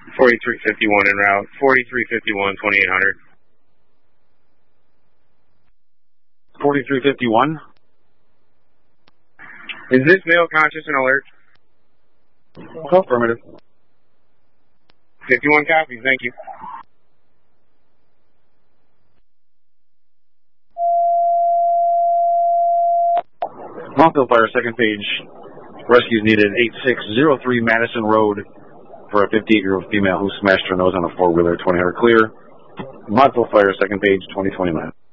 4351 en route. 4351, 2800. 4351. Is this male conscious and alert? Affirmative. 51 copies, thank you. Montville Fire, second page. Rescues needed 8603 Madison Road for a 58-year-old female who smashed her nose on a four-wheeler. 2000 clear. Montville Fire, second page, 2029.